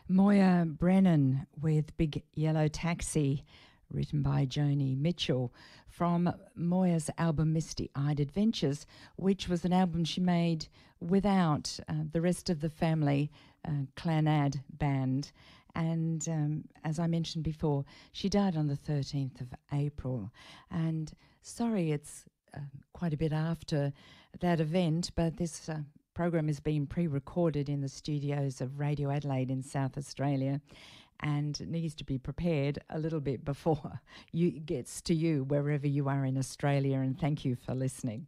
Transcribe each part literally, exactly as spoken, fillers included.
Moya Brennan with Big Yellow Taxi, written by Joni Mitchell, from Moya's album Misty Eyed Adventures, which was an album she made without uh, the rest of the family, uh, Clanad band. And um, as I mentioned before, she died on the thirteenth of April. And sorry, it's uh, quite a bit after that event, but this uh, program is being pre-recorded in the studios of Radio Adelaide in South Australia, and it needs to be prepared a little bit before you it gets to you wherever you are in Australia, and thank you for listening.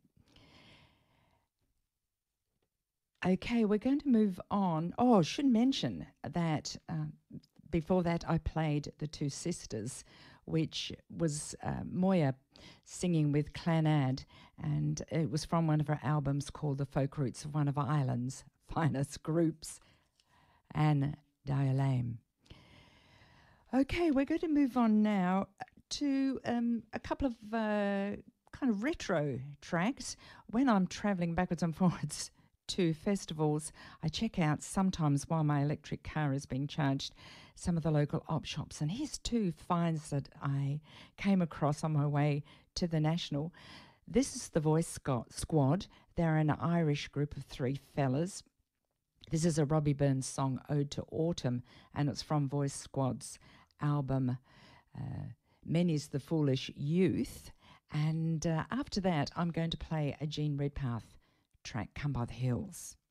Okay, we're going to move on. Oh, I should mention that uh, before that I played The Two Sisters, which was uh, Moya singing with Clanad, and it was from one of her albums called The Folk Roots of one of Ireland's finest groups, Anne Dialame. Okay, we're going to move on now to um, a couple of uh, kind of retro tracks. When I'm travelling backwards and forwards to festivals, I check out sometimes while my electric car is being charged some of the local op shops, and here's two finds that I came across on my way to the National. This is the Voice Squad. They're an Irish group of three fellas. This is a Robbie Burns song, Ode to Autumn, and it's from Voice Squad's album uh, Many's the Foolish Youth. And uh, after that, I'm going to play a Gene Redpath track, Come by the Hills.